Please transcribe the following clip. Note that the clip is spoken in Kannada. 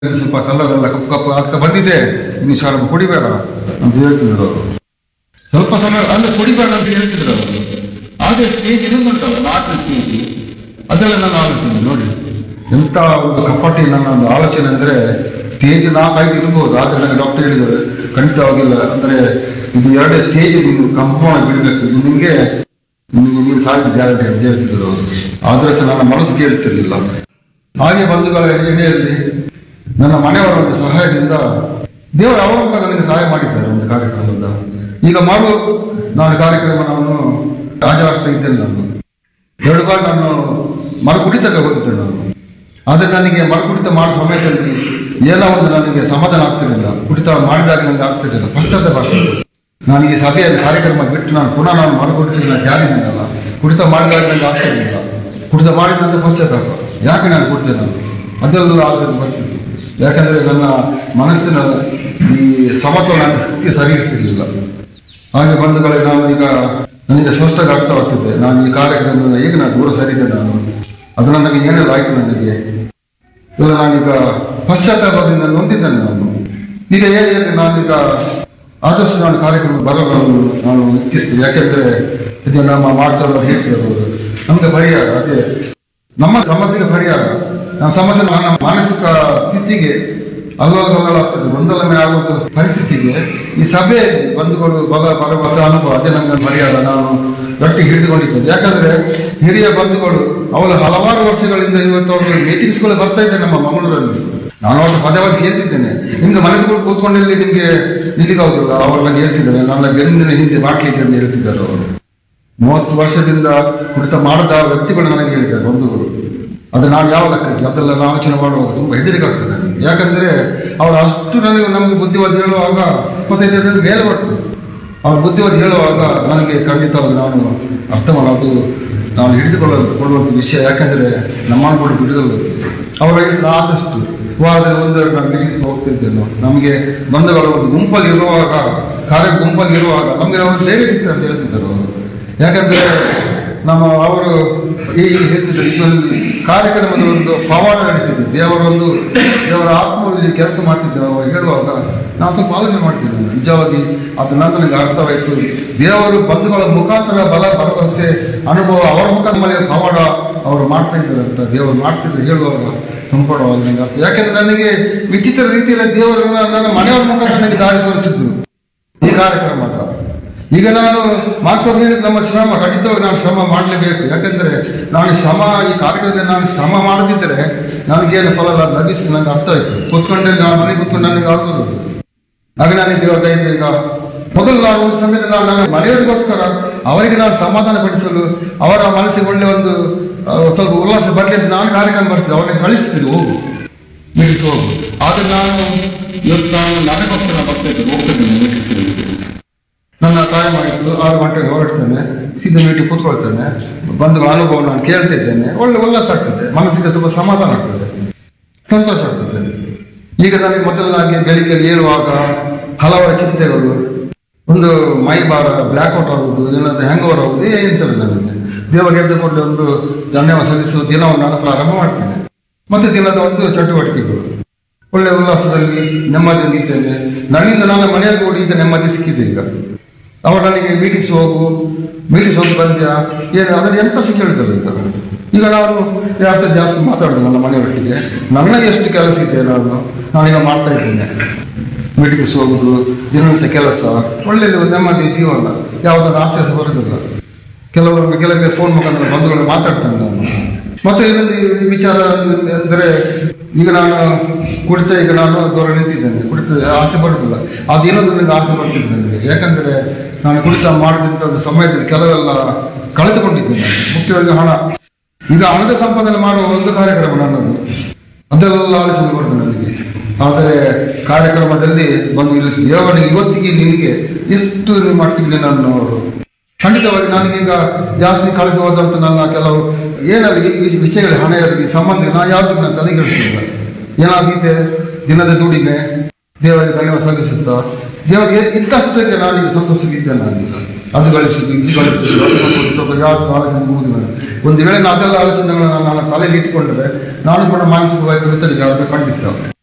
ಸ್ವಲ್ಪ ಕಲರ್ ಎಲ್ಲ ಕಪ್ಪು ಕಪ್ಪು ಆಗ್ತಾ ಬಂದಿದೆ, ಇನ್ನು ಶಾರ್ಪ್ ಕುಡಿಬೇಡ ಅಂತ ಹೇಳ್ತಿದ್ರು ಅವರು. ಸ್ವಲ್ಪ ಸಮಯ ಅಂದ್ರೆ ಕುಡಿಬೇಡ ಅಂತ ಹೇಳ್ತಿದ್ರು ಅವರು. ಆದರೆ ಸ್ಟೇಜ್ ಇನ್ನೊಂದುಂಟಲ್ಲ, 4 ಸ್ಟೇಜ್, ಅದೆಲ್ಲ ನಾನು ಆಲೋಚನೆ ನೋಡಿ ಎಂಥ ಒಂದು ಕಪಟಿ ನನ್ನ ಒಂದು ಆಲೋಚನೆ. ಅಂದರೆ ಸ್ಟೇಜ್ 4-5 ಇರ್ಬೋದು, ಆದರೆ ನನಗೆ ಡಾಕ್ಟರ್ ಹೇಳಿದರು ಖಂಡಿತವಾಗಿಲ್ಲ, ಅಂದರೆ ಇದು 2 ಸ್ಟೇಜ್ ನೀನು ಕಂಪೌಂಡ್ ಬಿಡಬೇಕು, ಇದು ನಿಮಗೆ ನೀನು ಸಾಕು ಗ್ಯಾರಂಟಿ ಅಂತ ಹೇಳ್ತಿದ್ರು ಅವರು. ಆದರೆ ಸಹ ನನ್ನ ಮನಸ್ಸು ಕೇಳ್ತಿರ್ಲಿಲ್ಲ. ಹಾಗೆ ಬಂಧುಗಳ ಎಣೆಯಲ್ಲಿ ನನ್ನ ಮನೆಯವರ ಒಂದು ಸಹಾಯದಿಂದ ದೇವರು ಅವರ ಮುಖ ನನಗೆ ಸಹಾಯ ಮಾಡಿದ್ದಾರೆ ಒಂದು ಕಾರ್ಯಕ್ರಮದ. ಈಗ ನಾನು ಕಾರ್ಯಕ್ರಮ ಹಾಜರಾಗ್ತಾ ಇದ್ದೇನೆ. ನಾನು 2 ಬಾರಿ ನಾನು ಮರುಕುಡಿತಕ್ಕೆ ಹೋಗಿದ್ದೆ ನಾನು. ಆದರೆ ನನಗೆ ಮರುಕುಡಿತ ಮಾಡೋ ಸಮಯದಲ್ಲಿ ಏನೋ ಒಂದು ನನಗೆ ಸಮಾಧಾನ ಆಗ್ತಿರಲಿಲ್ಲ. ಕುಡಿತ ಮಾಡಿದಾಗ ನನಗೆ ಆಗ್ತಿರಲಿಲ್ಲ, ಪಶ್ಚಾತ್ತಾಪ ಆಗ್ತಿದೆ. ನಾನು ಈ ಸಭೆಯಲ್ಲಿ ಕಾರ್ಯಕ್ರಮ ಬಿಟ್ಟು ನಾನು ಮರುಕುಡಿತ ಜಾರಿದ್ದೀನಲ್ಲ, ಕುಡಿತ ಮಾಡಿದಾಗ ನನಗೆ ಆಗ್ತಿರಲಿಲ್ಲ. ಕುಡಿತ ಮಾಡಿದಂಥ ಪಶ್ಚಾತ್ತಾಪ, ಯಾಕೆ ನಾನು ಕುಡಿತೆ ನಾನು ಅದೆಲ್ಲ ಆದರೂ ಬರ್ತಿತ್ತು. ಯಾಕಂದರೆ ನನ್ನ ಮನಸ್ಸಿನ ಈ ಸಮತೋಲನ ಸ್ಥಿತಿ ಸರಿ ಇರ್ತಿರ್ಲಿಲ್ಲ. ಹಾಗೆ ಬಂಧುಗಳೇ, ನನಗೆ ಸ್ಪಷ್ಟವಾಗಿ ಅರ್ಥ ಆಗ್ತಿದ್ದೆ, ನಾನು ಈ ಕಾರ್ಯಕ್ರಮದಿಂದ ಹೇಗೆ ನಾನು ದೂರ ಸರಿದೆ. ಅದು ನನಗೆ ಏನೆಲ್ಲ ಆಯಿತು ನನಗೆ ಇಲ್ಲ, ನಾನೀಗ ಪಶ್ಚಾತ್ತಾಪದಿಂದ ನೊಂದಿದ್ದೇನೆ ನಾನು. ಈಗ ಹೇಳಿ ನಾನೀಗ ಆದಷ್ಟು ನಾನು ಕಾರ್ಯಕ್ರಮ ಬರಲು ನಾನು ಇಚ್ಛಿಸ್ತೀನಿ. ಯಾಕೆಂದರೆ ಇದು ನಮ್ಮ ಮಾಡ್ಸೋರು ಹೇಳ್ತಿದ್ದಾರೆ ಅವರು, ನಮಗೆ ಪರಿಹಾರ ಅದೇ ನಮ್ಮ ಸಮಸ್ಯೆಗೆ ಪರಿಹಾರ. ನಮ್ಮ ಸಮಸ್ಯೆ ನನ್ನ ಮಾನಸಿಕ ಸ್ಥಿತಿಗೆ ಅಲ್ಲೋಲಗಲ್ಲಾಗ್ತದೆ, ಗೊಂದಲಮಯ ಆಗುವಂಥ ಪರಿಸ್ಥಿತಿಗೆ ಈ ಸಭೆಯಲ್ಲಿ ಬಂಧುಗಳು ಭರವಸೆ ಅನುಭವ ಅದೇ ನನಗೆ ಪರಿಹಾರ. ನಾನು ಗಟ್ಟಿ ಹಿಡಿದುಕೊಂಡಿದ್ದೇನೆ. ಯಾಕಂದರೆ ಹಿರಿಯ ಬಂಧುಗಳು ಅವರು ಹಲವಾರು ವರ್ಷಗಳಿಂದ ಇವತ್ತು ಅವರು ಮೀಟಿಂಗ್ಸ್ಗಳು ಬರ್ತಾ ಇದ್ದಾರೆ ನಮ್ಮ ಮಂಗಳೂರಲ್ಲಿ. ನಾನು ಅವ್ರ ಪದವಾಗಿ ಹೇಳ್ತಿದ್ದೇನೆ, ನಿಮ್ಗೆ ಮನೆಗಳು ಕೂತ್ಕೊಂಡಲ್ಲಿ ನಿಮಗೆ ನಿಲ್ಲಿಗಾಗುದಿಲ್ಲ. ಅವ್ರು ನನಗೆ ಹೇಳ್ತಿದ್ದಾರೆ, ನನ್ನ ಬೆನ್ನಿನ ಹಿಂದೆ ಬಾಟ್ಲಿಗೆ ಅಂತ ಹೇಳ್ತಿದ್ದಾರೆ ಅವರು. 30 ವರ್ಷದಿಂದ ಕುಡಿತ ಮಾಡದ ವ್ಯಕ್ತಿಗಳು ನನಗೆ ಹೇಳಿದ್ದಾರೆ ಬಂಧುಗಳು. ಅದು ನಾನು ಯಾವ ಲೆಕ್ಕಕ್ಕೆ ಅದೆಲ್ಲ ಆಲೋಚನೆ ಮಾಡುವಾಗ ತುಂಬ ಹೆದರಿಕೆ ಆಗ್ತದೆ ನನಗೆ. ಯಾಕಂದರೆ ಅವರು ಅಷ್ಟು ನಮಗೆ ಬುದ್ಧಿವಾದ ಹೇಳುವಾಗ 25 ಮೇಲೆ ಕೊಟ್ಟರು. ಅವ್ರ ಬುದ್ಧಿವಾದ ಹೇಳುವಾಗ ನನಗೆ ಖಂಡಿತವಾಗಿ ನಾನು ಅರ್ಥ ಮಾಡೋದು, ನಾನು ಹಿಡಿದುಕೊಳ್ಳುವಂಥ ವಿಷಯ. ಯಾಕಂದರೆ ನಮ್ಮನ್ನು ಕೂಡ ಬಿಡುಗಲ್ಲ. ಅವರು ಹೇಳಿದ್ರೆ ಆದಷ್ಟು ವಾರದಲ್ಲಿ 1-2 ನಾನು ಮೀಟಿಂಗ್ಸ್ ಹೋಗ್ತಿದ್ದೇನೆ. ನಮಗೆ ಬಂಧುಗಳು ಒಂದು ಗುಂಪಲ್ಲಿ ಇರುವಾಗ ನಮಗೆ ಅವರು ಧೈರ್ಯ ಸಿಗ್ತದೆ ಅಂತ ಹೇಳ್ತಿದ್ದರು ಅವರು. ಯಾಕಂದರೆ ಅವರು ಹೇಳ್ತಿದ್ದರು, ಇದೊಂದು ಕಾರ್ಯಕ್ರಮದ ಒಂದು ಪವಾಡ ನಡೀತಿದ್ದೆ, ದೇವರ ಆತ್ಮದಲ್ಲಿ ಕೆಲಸ ಮಾಡ್ತಿದ್ದೇವೆ ಅವರು ಹೇಳುವಾಗ ನಾನು ಸ್ವಲ್ಪ ಆಲೋಚನೆ ಮಾಡ್ತಿದ್ದೆ. ನಿಜವಾಗಿ ಅದು ನನಗೆ ಅರ್ಥವಾಯಿತು. ದೇವರು ಬಂಧುಗಳ ಮುಖಾಂತರ ಬಲ ಭರವಸೆ ಅನುಭವ ಅವರ ಮುಖ ಮೇಲೆ ಪವಾಡ ಅವರು ಮಾಡ್ತಾ ಇದ್ದಾರೆ ಅಂತ ದೇವರು ಮಾಡ್ತಿದ್ದರು ಹೇಳುವಾಗ ಸಂಪೂರ್ಣವಾಗಿ ನನಗೆ ಅರ್ಥ. ಯಾಕೆಂದರೆ ನನಗೆ ವಿಚಿತ್ರ ರೀತಿಯಲ್ಲಿ ದೇವರು ನನ್ನ ಮನೆಯವರ ಮುಖಾಂತರ ನನಗೆ ದಾರಿ ತೋರಿಸಿದ್ರು ಈ ಕಾರ್ಯಕ್ರಮ. ಈಗ ನಾನು ಮಾಸ್ಟರ್ ಹೇಳಿದ ನಮ್ಮ ಶ್ರಮ ಖಂಡಿತವಾಗಿ ನಾನು ಶ್ರಮ ಮಾಡಲೇಬೇಕು. ಯಾಕೆಂದರೆ ಈ ಕಾರ್ಯಕ್ರಮದಲ್ಲಿ ನಾನು ಶ್ರಮ ಮಾಡದಿದ್ದರೆ ನನಗೇನು ಫಲ ಲಭಿಸಿ ನನಗೆ ಅರ್ಥ ಆಯಿತು. ನಾನು ಮನೆಗೆ ಕೂತ್ಕೊಂಡು ನನಗೆ ಆಗ್ತದೆ. ಆಗ ನಾನು ದೇವರ ದಯದಿಂದ ಈಗ ಮೊದಲು ನಾನು ಒಂದು ಸಮಯದಲ್ಲಿ ನನ್ನ ಮನೆಯವರಿಗೋಸ್ಕರ ಅವರಿಗೆ ನಾನು ಸಮಾಧಾನ ಪಡಿಸಲು, ಅವರ ಮನಸ್ಸಿಗೆ ಒಳ್ಳೆ ಒಂದು ಸ್ವಲ್ಪ ಉಲ್ಲಾಸ ಬರಲಿ ಅಂತ ನಾನು ಕಾರ್ಯಕ್ರಮ ಬರ್ತಿದ್ದೆ. ಅವ್ರನ್ನ ಕಳಿಸ್ತೀನಿ, ಹೋಗು ಮೀಟಿಂಗ್ಸ್ ಹೋಗು. ಆದರೆ ಇವತ್ತು ನನಗೋಸ್ಕರ ಹೋಗ್ತಿದ್ದೇನೆ. ನನ್ನ ತಾಯಿ ಮಾಡಿದ್ದು 6 ಗಂಟೆಗೆ ಹೊರಡ್ತೇನೆ, ಸೀದಾ ಮೀಟಿಂಗ್ ಕೂತ್ಕೊಳ್ತೇನೆ. ಬಂಧುಗಳ ಅನುಭವ ನಾನು ಕೇಳ್ತಿದ್ದೇನೆ. ಒಳ್ಳೆ ಉಲ್ಲಾಸ ಆಗ್ತದೆ, ಮನಸ್ಸಿಗೆ ಸ್ವಲ್ಪ ಸಮಾಧಾನ ಆಗ್ತದೆ, ಸಂತೋಷ ಆಗ್ತದೆ. ಈಗ ನನಗೆ ಮೊದಲನಾಗಿ ಬೆಳಿಗ್ಗೆಯಲ್ಲಿ ಏಳುವಾಗ ಹಲವಾರು ಚಿಂತೆಗಳು, ಒಂದು ಮೈ ಭಾರ, ಬ್ಲ್ಯಾಕ್ಔಟ್ ಆಗುವುದು, ಏನಾದರೂ ಹ್ಯಾಂಗ್ ಓವರ್ ಆಗುವುದು ಏನಿಸಲ್ಲ ನನಗೆ. ದೇವರು ಎದ್ದುಕೊಂಡು ಒಂದು ಧನ್ಯವಾದ ಸಲ್ಲಿಸುವ ದಿನವನ್ನು ನಾನು ಪ್ರಾರಂಭ ಮಾಡ್ತೇನೆ. ಮತ್ತು ದಿನದ ಒಂದು ಚಟುವಟಿಕೆಗಳು, ಒಳ್ಳೆ ಉಲ್ಲಾಸದಲ್ಲಿ ನೆಮ್ಮದಿಯಿಂದ ಇದ್ದೇನೆ. ನನ್ನಿಂದ ನನ್ನ ಮನೆಯಲ್ಲಿ ಕೂಡ ಈಗ ನೆಮ್ಮದಿ ಸಿಕ್ಕಿದೆ. ಅವರು ನನಗೆ ಮೀಟಿಂಗ್ಸ್ ಹೋಗು ಬಂದ್ಯಾ ಏನು ಅದನ್ನು ಎಂತ ಸಿಕ್ಕಿ ಹೇಳಿದಲ್ಲ. ಈಗ ನಾನು ಯಾರ್ಥ ಜಾಸ್ತಿ ಮಾತಾಡೋದು ನನ್ನ ಮನೆಯೊಟ್ಟಿಗೆ. ನನಗೆ ಎಷ್ಟು ಕೆಲಸ ಇದೆ ನಾನೀಗ ಮಾಡ್ತಾ ಇದ್ದೇನೆ. ಮೀಟಿಂಗ್ಸ್ ಹೋಗುದು, ದಿನನಿತ್ಯ ಕೆಲಸ, ಒಳ್ಳೆ ನೆಮ್ಮದಿ ಜೀವನ, ಯಾವುದನ್ನು ಆಸೆ ಬರೋದಿಲ್ಲ. ಕೆಲವೊಮ್ಮೆ ಫೋನ್ ಮುಖಾಂತರ ಬಂಧುಗಳು ಮಾತಾಡ್ತೇನೆ ನಾನು. ಮತ್ತು ಇನ್ನೊಂದು ವಿಚಾರ ಅಂದರೆ, ಈಗ ನಾನು ದೂರ ನಿಂತಿದ್ದೇನೆ. ಕುಡಿತ ಆಸೆ ಪಡೋದಿಲ್ಲ, ಅದು ಇನ್ನೊಂದು ನನಗೆ ಆಸೆ ಪಡ್ತಿದ್ದೆ ನನಗೆ. ಯಾಕಂದರೆ ನಾನು ಕುಡಿತ ಮಾಡಿದಂಥ ಒಂದು ಸಮಯದಲ್ಲಿ ಕೆಲವೆಲ್ಲ ಕಳೆದುಕೊಂಡಿದ್ದೇನೆ. ಮುಖ್ಯವಾಗಿ ಹಣ. ಈಗ ಹಣದ ಸಂಪಾದನೆ ಮಾಡುವ ಒಂದು ಕಾರ್ಯಕ್ರಮ ನನ್ನದು, ಅದೆಲ್ಲ ಆಲೋಚನೆ ಬರ್ತದೆ ನನಗೆ. ಆದರೆ ಕಾರ್ಯಕ್ರಮದಲ್ಲಿ ಬಂದು ಇಲ್ಲಿ ದೇವರಿಗೆ ಇವತ್ತಿಗೆ ನಿನಗೆ ಎಷ್ಟು ಮಟ್ಟಿಗೆ ನಾನು ಖಂಡಿತವಾಗಿ ನನಗೀಗ ಜಾಸ್ತಿ ಕಳೆದು ಹೋದಂಥ ನನ್ನ ಕೆಲವು ಏನಲ್ಲಿ ವಿಷಯಗಳು, ಹಣೆಯಲ್ಲಿ ಸಂಬಂಧ ನಾನು ಯಾವುದಕ್ಕೆ ನಾನು ತಲೆಗೆಡಿಸಿಲ್ಲ. ಏನಾಗಿದೆ ದಿನದ ದುಡಿಮೆ ದೇವರಿಗೆ ಧನ್ಯವಾದ ಸಲ್ಲಿಸುತ್ತಾ ದೇವರಿಗೆ ಇದ್ದಷ್ಟಕ್ಕೆ ನಾನೀಗ ಸಂತೋಷವಿದ್ದೆ. ನಾನೀಗ ಅದು ಗಳಿಸಿದ್ದು ಇದು ಗಳಿಸಿದ್ದು ಅದು ಯಾವುದು ಆಲೋಚನೆ ಮುಗಿದು ಒಂದು ವೇಳೆ ಅದೆಲ್ಲ ಆಲೋಚನೆಗಳನ್ನು ನನ್ನ ತಲೆಯಲ್ಲಿ ಇಟ್ಟುಕೊಂಡ್ರೆ ನಾನು ಕೂಡ ಮಾನಸಿಕವಾಗಿ ಕೃತಜ್ಞ ಖಂಡಿತ.